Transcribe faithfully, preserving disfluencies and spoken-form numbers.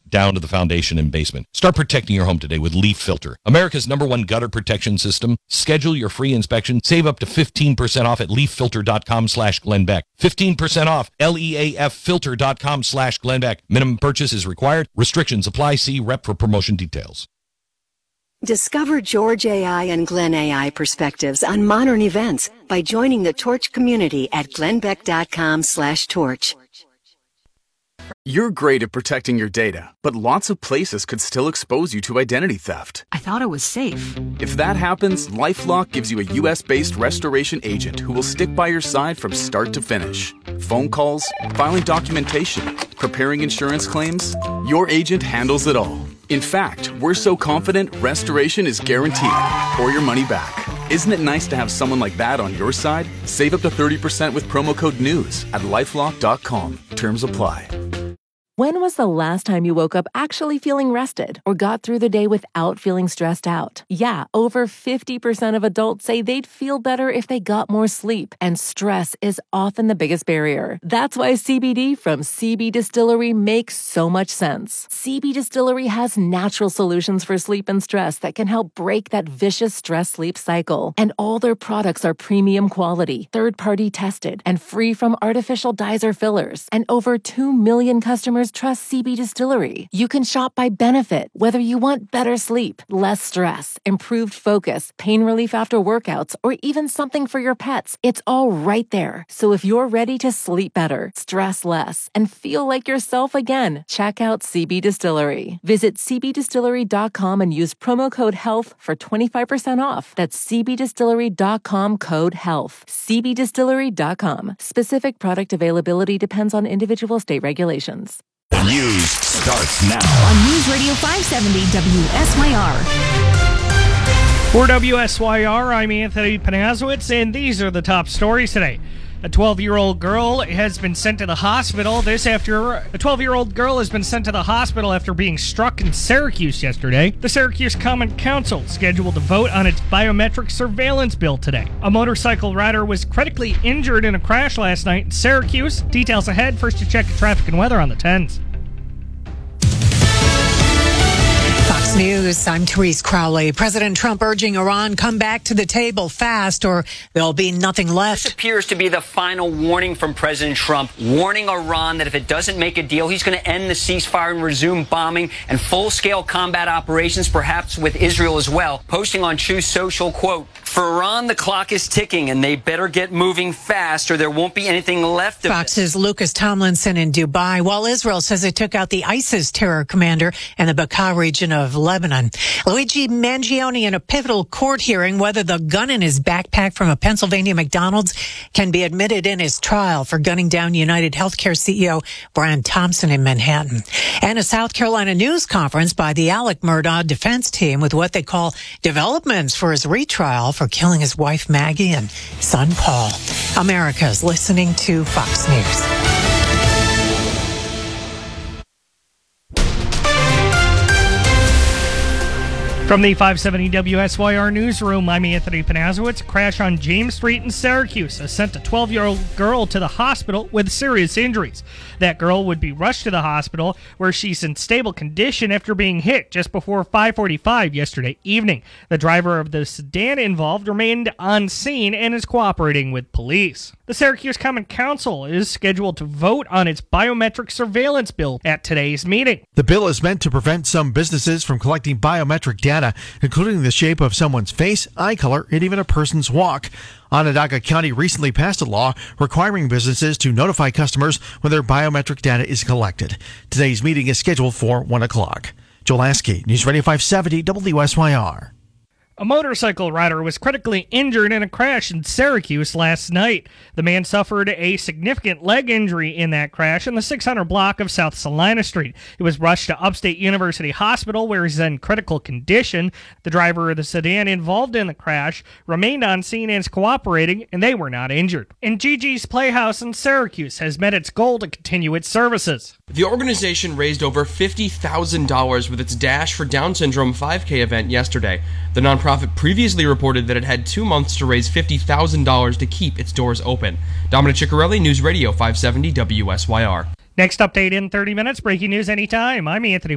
down to the foundation and basement. Start protecting your home today with Leaf Filter, America's number one gutter protection system. Schedule your free inspection. Save up to fifteen percent off at leaffilter.com slash Glenn Beck. fifteen percent off, L E A F filter.com slash Glenn Beck. Minimum purchase is required. Restrictions apply. See rep for promotion details. Discover George A I and Glenn A I perspectives on modern events by joining the Torch community at glennbeck.com slash torch. You're great at protecting your data, but lots of places could still expose you to identity theft. I thought it was safe. If that happens, LifeLock gives you a U S-based restoration agent who will stick by your side from start to finish. Phone calls, filing documentation, preparing insurance claims, your agent handles it all. In fact, we're so confident restoration is guaranteed or your money back. Isn't it nice to have someone like that on your side? Save up to thirty percent with promo code NEWS at lifelock dot com. Terms apply. When was the last time you woke up actually feeling rested or got through the day without feeling stressed out? Yeah, over fifty percent of adults say they'd feel better if they got more sleep, and stress is often the biggest barrier. That's why C B D from C B Distillery makes so much sense. C B Distillery has natural solutions for sleep and stress that can help break that vicious stress-sleep cycle. And all their products are premium quality, third-party tested, and free from artificial dyes or fillers. And over two million customers trust C B Distillery. You can shop by benefit, whether you want better sleep, less stress, improved focus, pain relief after workouts, or even something for your pets. It's all right there. So if you're ready to sleep better, stress less, and feel like yourself again, check out C B Distillery. Visit c b distillery dot com and use promo code HEALTH for twenty-five percent off. That's c b distillery dot com code HEALTH. c b distillery dot com. Specific product availability depends on individual state regulations. News starts now on News Radio five seventy W S Y R. For W S Y R, I'm Anthony Panazowitz, and these are the top stories today. A twelve-year-old girl has been sent to the hospital. This after a twelve-year-old girl has been sent to the hospital after being struck in Syracuse yesterday. The Syracuse Common Council scheduled to vote on its biometric surveillance bill today. A motorcycle rider was critically injured in a crash last night in Syracuse. Details ahead. First, to check traffic and weather on the tens. Fox News, I'm Therese Crowley. President Trump urging Iran come back to the table fast or there'll be nothing left. This appears to be the final warning from President Trump, warning Iran that if it doesn't make a deal, he's going to end the ceasefire and resume bombing and full-scale combat operations, perhaps with Israel as well. Posting on Truth Social, quote, "For Iran, the clock is ticking and they better get moving fast or there won't be anything left of it." Fox's Lucas Tomlinson in Dubai, while Israel says it took out the ISIS terror commander in the Bekaa region of Lebanon. Luigi Mangione in a pivotal court hearing whether the gun in his backpack from a Pennsylvania McDonald's can be admitted in his trial for gunning down United Healthcare C E O Brian Thompson in Manhattan. And a South Carolina news conference by the Alec Murdaugh defense team with what they call developments for his retrial for killing his wife Maggie and son Paul. America's listening to Fox News. From the five seventy W S Y R newsroom, I'm Anthony Panazowitz. A crash on James Street in Syracuse has sent a twelve-year-old girl to the hospital with serious injuries. That girl would be rushed to the hospital where she's in stable condition after being hit just before five forty-five yesterday evening. The driver of the sedan involved remained on scene and is cooperating with police. The Syracuse Common Council is scheduled to vote on its biometric surveillance bill at today's meeting. The bill is meant to prevent some businesses from collecting biometric data, including the shape of someone's face, eye color, and even a person's walk. Onondaga County recently passed a law requiring businesses to notify customers when their biometric data is collected. Today's meeting is scheduled for one o'clock. Joel Lasky, News Radio five seventy W S Y R. A motorcycle rider was critically injured in a crash in Syracuse last night. The man suffered a significant leg injury in that crash in the six hundred block of South Salina Street. He was rushed to Upstate University Hospital where he's in critical condition. The driver of the sedan involved in the crash remained on scene and is cooperating, and they were not injured. And Gigi's Playhouse in Syracuse has met its goal to continue its services. The organization raised over fifty thousand dollars with its Dash for Down Syndrome five K event yesterday. The nonprofit previously reported that it had two months to raise fifty thousand dollars to keep its doors open. Dominic Ciccarelli, News Radio five seventy W S Y R. Next update in thirty minutes. Breaking news anytime. I'm Anthony